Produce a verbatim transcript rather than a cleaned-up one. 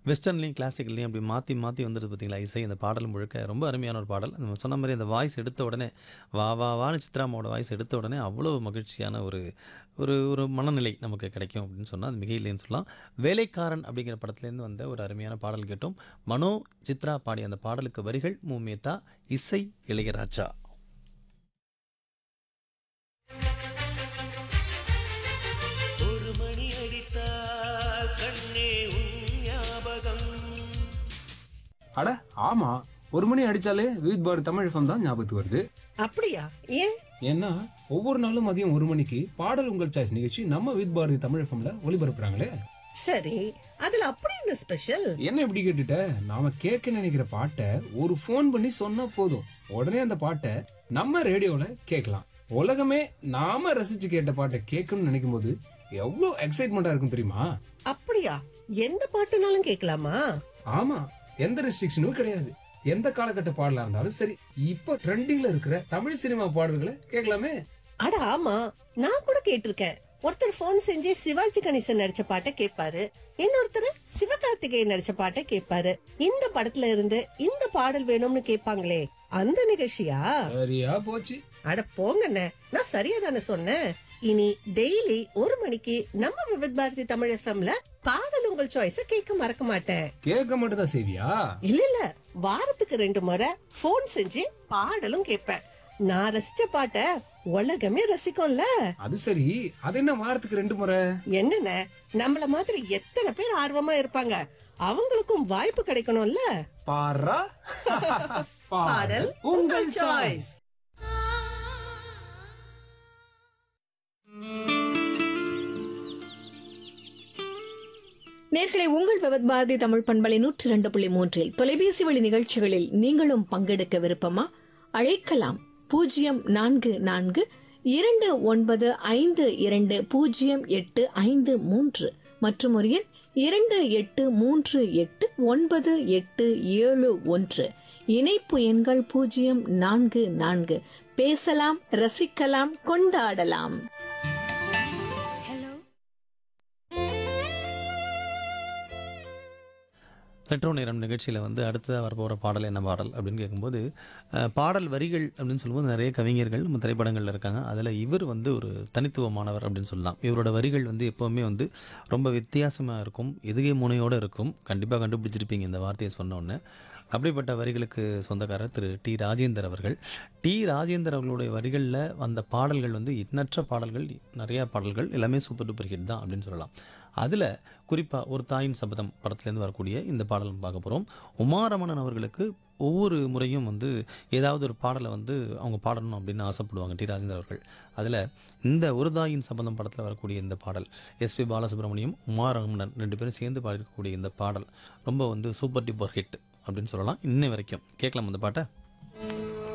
வெஸ்டர்ன்லேயும் கிளாசிக்கல்லையும் அப்படி மாற்றி மாற்றி வந்துடுது பார்த்தீங்களா இசை. அந்த பாடல் முழுக்க ரொம்ப அருமையான ஒரு பாடல். நம்ம சொன்ன மாதிரி அந்த வாய்ஸ் எடுத்த உடனே வா வா வான்னு சித்ராமாவோட வாய்ஸ் எடுத்த உடனே அவ்வளோ மகிழ்ச்சியான ஒரு ஒரு ஒரு மனநிலை நமக்கு கிடைக்கும் அப்படின்னு சொன்னால் அது மிகையிலேன்னு சொல்லலாம். வேலைக்காரன் அப்படிங்கிற படத்துலேருந்து வந்த ஒரு அருமையான பாடல் கேட்டோம். மனோ சித்ரா பாடிய அந்த பாடலுக்கு வரிகள் மூமேதா, இசை இளையராஜா. ஒரு மணி அடித்தால் கண்ணே உன் ஞாபகம். அட ஆமா, ஒரு மணி அடிச்சாலே விவித் பாரதி தமிழ் எஃப்எம் தான் ஞாபகத்துக்கு வருது. அப்படியா? ஏன்? ஏன்னா ஒவ்வொரு நாளும் மதியம் ஒரு மணிக்கு பாடல் உங்கள் சாய்ஸ் நிகழ்ச்சி நம்ம விவித் பாரதி தமிழ் எஃப்எம்ல ஒளிபரப்புறாங்களே. சரி, அதுல அப்படி என்ன ஸ்பெஷல்? என்ன இப்படி கேட்டுட்ட? நாம கேட்க நினைக்கிற பாட்டை ஒரு ஃபோன் பண்ணி சொன்னா போதும், உடனே அந்த பாட்டை நம்ம ரேடியோல கேட்கலாம். உலகமே நாம ரசிச்சு கேட்ட பாட்டை கேட்கணும்னு நினைக்கும் போது எவ்வளவு எக்ஸைட்மெண்டா இருக்கும் தெரியுமா? அப்படியா? எந்த பாட்டுனாலும் கேட்கலாமா? ஆமா, எந்த ரெஸ்ட்ரிக்ஷனும் கிடையாது. எந்த காலகட்ட பாடலா இருந்தாலும் சரி. இப்ப ட்ரெண்டிங்ல இருக்கிற தமிழ் சினிமா பாடல்களை கேட்கலாமே. அட ஆமா, நான் கூட கேட்டிருக்கேன். ஒருத்தர் போன் செஞ்சு சிவாஜி கணேசன் நடிச்ச பாட்டை கேட்பாரு, இன்னொருத்தர் சிவகார்த்திகேயன் நடிச்ச பாட்டை கேட்பாரு. இந்த படத்துல இருந்து இந்த பாடல் வேணும்னு கேட்பாங்களே, அந்த நிகழ்ச்சியா? சரியா போச்சு. அட போங்கண்ணே, நான் சரியா தானே சொன்னேன். இனி டெய்லி ஒரு மணிக்கு நம்ம விவித் பாரதி தமிழ் எஃப்எம்ல பாடல் உங்கள் சாய்ஸ கேட்க மறக்க மாட்டேன். கேட்க மட்டும் தான் செய்வியா? இல்ல இல்ல, வாரத்துக்கு ரெண்டு முறை போன் செஞ்சு பாடலும் கேட்பேன். நான் ரசிச்ச பாட்ட உலகமே ரசிக்கும்ல. அது சரி, அது என்ன வாரத்துக்கு ரெண்டு முறை? என்னண்ணே, நம்மள மாதிரி எத்தனை பேர் ஆர்வமா இருப்பாங்க, அவங்களுக்கும் வாய்ப்பு கிடைக்கணும்ல. பாரா பாடல் உங்கள் சாய்ஸ். நேர்களை உங்கள் விவத் பாரதி தமிழ் பண்பலை நூற்றி இரண்டு புள்ளி மூன்றில் தொலைபேசி வழி நிகழ்ச்சிகளில் நீங்களும் பங்கெடுக்க விருப்பமா? அழைக்கலாம். பூஜ்ஜியம் நான்கு நான்கு இரண்டு ஒன்பது ஐந்து இரண்டு பூஜ்ஜியம் எட்டு ஐந்து மூன்று மற்றும் ஒரு எண் இரண்டு எட்டு மூன்று எட்டு ஒன்பது எட்டு ஏழு ஒன்று. இணைப்பு எண்கள் பூஜ்ஜியம் நான்கு நான்கு. பேசலாம், ரசிக்கலாம், கொண்டாடலாம். ரெட்ரோ நேரம் நிகழ்ச்சியில் வந்து அடுத்ததாக வரப்போகிற பாடல் என்ன பாடல் அப்படின்னு கேட்கும்போது, பாடல் வரிகள் அப்படின்னு சொல்லும்போது நிறைய கவிஞர்கள் நம்ம திரைப்படங்களில் இருக்காங்க. அதில் இவர் வந்து ஒரு தனித்துவமானவர் அப்படின்னு சொல்லலாம். இவரோட வரிகள் வந்து எப்போவுமே வந்து ரொம்ப வித்தியாசமாக இருக்கும், எதுகை முனையோடு இருக்கும். கண்டிப்பாக கண்டுபிடிச்சிருப்பீங்க இந்த வார்த்தையை சொன்னோன்னே. அப்படிப்பட்ட வரிகளுக்கு சொந்தக்காரர் திரு டி ராஜேந்தர் அவர்கள். டி ராஜேந்தர் அவர்களுடைய வரிகளில் வந்த பாடல்கள் வந்து எண்ணற்ற பாடல்கள், நிறையா பாடல்கள் எல்லாமே சூப்பர் டூப்பர் ஹிட் தான் அப்படின்னு சொல்லலாம். அதில் குறிப்பாக ஒரு தாயின் சபதம் படத்துலேருந்து வரக்கூடிய இந்த பாடல் பார்க்க போகிறோம். உமாரமணன் அவர்களுக்கு ஒவ்வொரு முறையும் வந்து ஏதாவது ஒரு பாடலை வந்து அவங்க பாடணும் அப்படின்னு ஆசைப்படுவாங்க டி ராஜேந்தர் அவர்கள். அதில் இந்த ஒரு தாயின் சபதம் படத்தில் வரக்கூடிய இந்த பாடல், எஸ்பி பாலசுப்ரமணியம், உமாரமணன் ரெண்டு பேரும் சேர்ந்து பாடிருக்கக்கூடிய இந்த பாடல் ரொம்ப வந்து சூப்பர் டூப்பர் ஹிட் அப்படின்னு சொல்லலாம். இன்னை வரைக்கும் கேட்கலாம் அந்த பாட்டை.